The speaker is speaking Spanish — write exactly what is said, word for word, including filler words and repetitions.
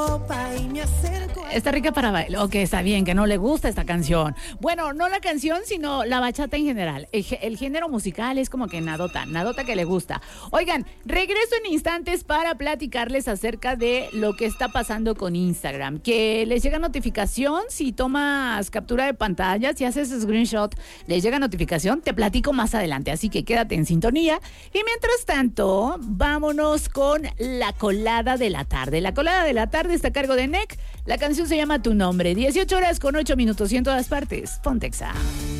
Está rica para bailar. Ok, está bien, que no le gusta esta canción. Bueno, no la canción, sino la bachata en general. El, el género musical es como que nadota, nadota que le gusta. Oigan, regreso en instantes para platicarles acerca de lo que está pasando con Instagram. Que les llega notificación si tomas captura de pantalla, si haces screenshot, les llega notificación. Te platico más adelante, así que quédate en sintonía. Y mientras tanto, vámonos con la colada de la tarde. La colada de la tarde está a cargo de N E C. La canción se llama Tu Nombre. dieciocho horas con ocho minutos y en todas partes. Pontexa.